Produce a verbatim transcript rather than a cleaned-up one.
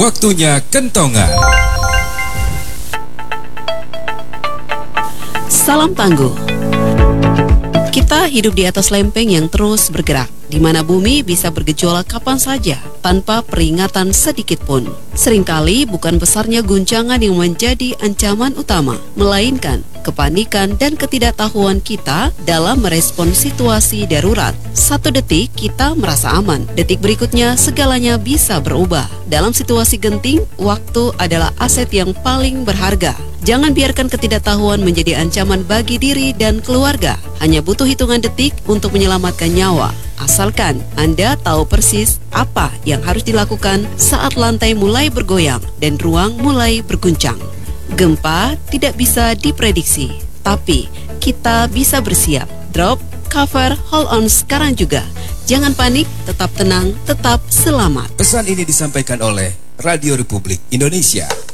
Waktunya kentongan. Salam tangguh. Kita hidup di atas lempeng yang terus bergerak, di mana bumi bisa bergejolak kapan saja tanpa peringatan sedikit pun. Seringkali bukan besarnya guncangan yang menjadi ancaman utama, melainkan kepanikan dan ketidaktahuan kita dalam merespon situasi darurat. Satu detik kita merasa aman, detik berikutnya segalanya bisa berubah. Dalam situasi genting, waktu adalah aset yang paling berharga. Jangan biarkan ketidaktahuan menjadi ancaman bagi diri dan keluarga. Hanya butuh hitungan detik untuk menyelamatkan nyawa. Asalkan Anda tahu persis apa yang harus dilakukan saat lantai mulai bergoyang dan ruang mulai berguncang. Gempa tidak bisa diprediksi, tapi kita bisa bersiap. Drop, cover, hold on sekarang juga. Jangan panik, tetap tenang, tetap selamat. Pesan ini disampaikan oleh Radio Republik Indonesia.